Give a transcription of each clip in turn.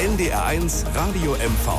NDR1 Radio MV.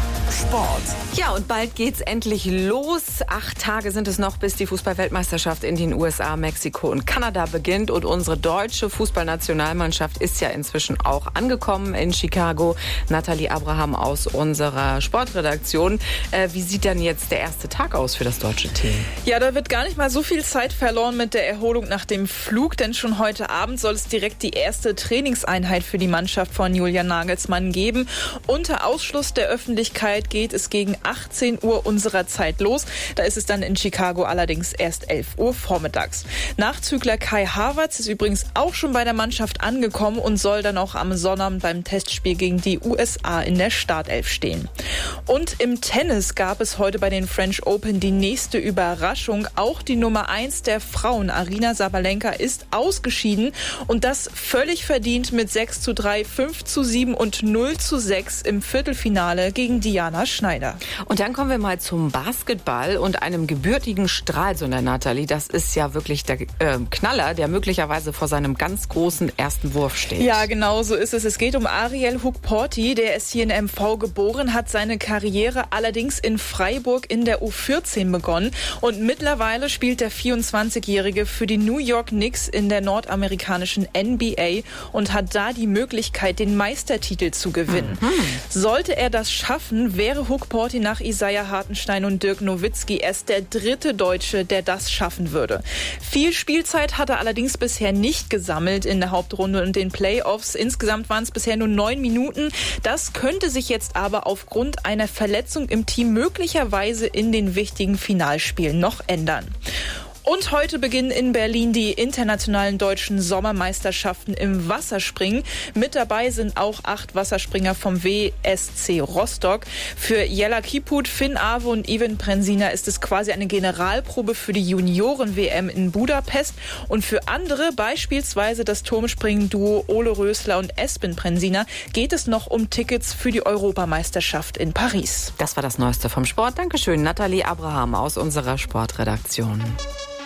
Sport. Ja, und bald geht's endlich los. 8 Tage sind es noch, bis die Fußball-Weltmeisterschaft in den USA, Mexiko und Kanada beginnt. Und unsere deutsche Fußballnationalmannschaft ist ja inzwischen auch angekommen in Chicago. Nathalie Abraham aus unserer Sportredaktion. Wie sieht denn jetzt der erste Tag aus für das deutsche Team? Ja, da wird gar nicht mal so viel Zeit verloren mit der Erholung nach dem Flug, denn schon heute Abend soll es direkt die erste Trainingseinheit für die Mannschaft von Julian Nagelsmann geben. Unter Ausschluss der Öffentlichkeit geht es gegen 18 Uhr unserer Zeit los. Da ist es dann in Chicago allerdings erst 11 Uhr vormittags. Nachzügler Kai Havertz ist übrigens auch schon bei der Mannschaft angekommen und soll dann auch am Sonnabend beim Testspiel gegen die USA in der Startelf stehen. Und im Tennis gab es heute bei den French Open die nächste Überraschung. Auch die Nummer 1 der Frauen, Aryna Sabalenka, ist ausgeschieden und das völlig verdient mit 6:3, 5:7 und 0:6 im Viertelfinale gegen Diana Schneider. Und dann kommen wir mal zum Basketball und einem gebürtigen Stralsunder, Nathalie. Das ist ja wirklich der Knaller, der möglicherweise vor seinem ganz großen ersten Wurf steht. Ja, genau so ist es. Es geht um Ariel Hukporti. Der ist hier in MV geboren, hat seine Karriere allerdings in Freiburg in der U14 begonnen. Und mittlerweile spielt der 24-Jährige für die New York Knicks in der nordamerikanischen NBA und hat da die Möglichkeit, den Meistertitel zu gewinnen. Sollte er das schaffen, wäre Hukporti nach Isaiah Hartenstein und Dirk Nowitzki erst der dritte Deutsche, der das schaffen würde. Viel Spielzeit hat er allerdings bisher nicht gesammelt in der Hauptrunde und den Playoffs. Insgesamt waren es bisher nur 9 Minuten. Das könnte sich jetzt aber aufgrund einer Verletzung im Team möglicherweise in den wichtigen Finalspielen noch ändern. Und heute beginnen in Berlin die internationalen deutschen Sommermeisterschaften im Wasserspringen. Mit dabei sind auch 8 Wasserspringer vom WSC Rostock. Für Jella Kiput, Finn Awe und Ivan Prensina ist es quasi eine Generalprobe für die Junioren-WM in Budapest. Und für andere, beispielsweise das Turmspringen-Duo Ole Rösler und Espen Prensina, geht es noch um Tickets für die Europameisterschaft in Paris. Das war das Neueste vom Sport. Dankeschön, Nathalie Abraham aus unserer Sportredaktion.